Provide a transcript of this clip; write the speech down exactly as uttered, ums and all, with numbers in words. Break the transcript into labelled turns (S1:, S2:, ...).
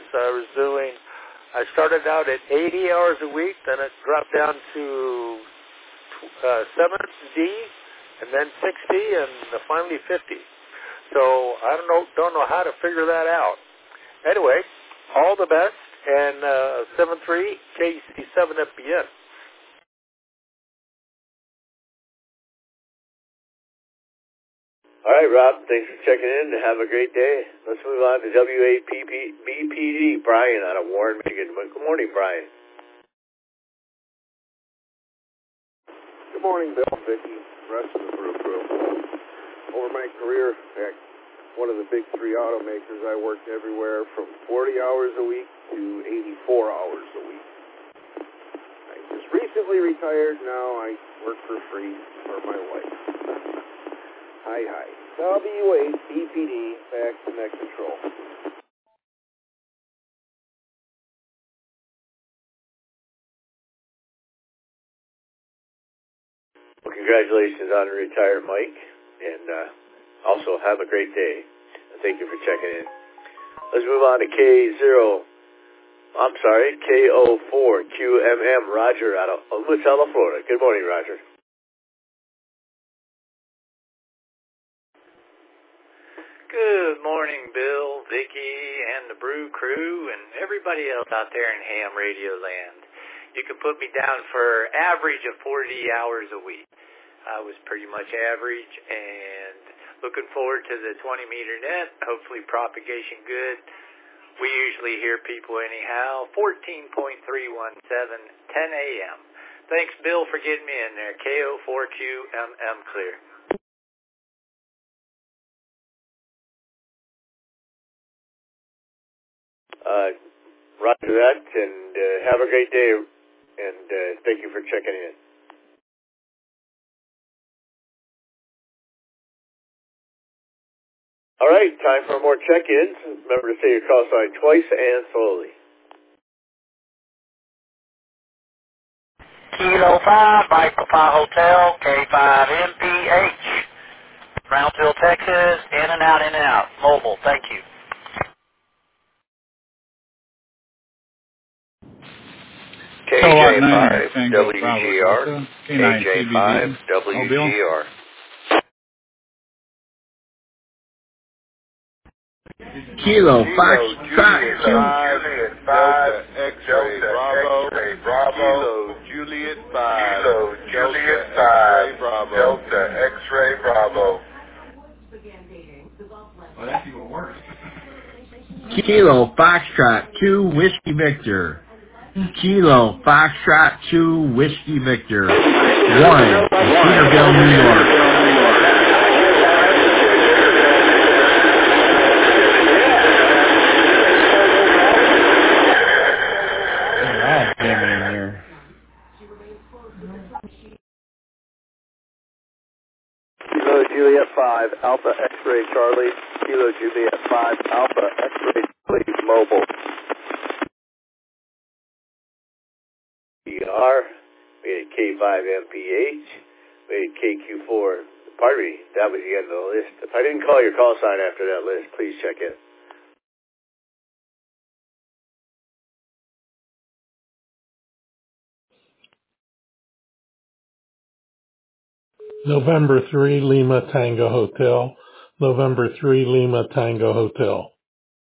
S1: I was doing, I started out at eighty hours a week, then it dropped down to uh, seven D, and then sixty, and finally fifty. So I don't know, don't know how to figure that out. Anyway, all the best, and uh, seven three K C seven F B N.
S2: All right, Rob, thanks for checking in. Have a great day. Let's move on to W A P P B P D, Brian out of Warren, Michigan. Good morning, Brian.
S3: Good morning, Bill, Vicki, rest of the Brew Crew. Over my career at one of the big three automakers, I worked everywhere from forty hours a week to eighty-four hours a week. I just recently retired. Now I work for free for my wife. Hi, hi. W A B P D, back to Net Control.
S2: Well, congratulations on the retired Mike, and uh, also have a great day. Thank you for checking in. Let's move on to K zero, I'm sorry, K O four Q M M, Roger out of Umatilla, Florida. Good morning, Roger.
S4: Good morning, Bill, Vicki, and the Brew Crew, and everybody else out there in ham radio land. You can put me down for average of forty hours a week. I was pretty much average, and looking forward to the twenty meter net, hopefully propagation good. We usually hear people anyhow, fourteen point three one seven, ten A M Thanks, Bill, for getting me in there. K O four Q M M clear.
S2: Uh, roger that, and uh, have a great day, and uh, thank you for checking in. All right, time for more check-ins. Remember to say your call sign twice and slowly.
S5: Kilo five, Mike Papa Hotel, K five M P H, Brownsville, Texas, in and out, in and out, mobile, thank you.
S2: K J five W G R, K J five W G R.
S6: Kilo Fox Track two.
S7: Juliet five X-ray Bravo. Kilo Juliet five. Kilo Juliet five Delta X-ray Bravo.
S6: Well, that's even worse. Kilo Foxtrot two Whiskey Victor. Kilo Foxtrot two Whiskey Victor. One, Cedarville, New York.
S3: Kilo Juliet five, Alpha X-ray Charlie. Kilo Juliet five, Alpha X-ray Charlie, mobile.
S2: B R, we had K five M P H, we had K Q four. Pardon me, that was the end of the list. If I didn't call your call sign after that list, please check in.
S8: November three, Lima Tango Hotel. November three, Lima Tango Hotel.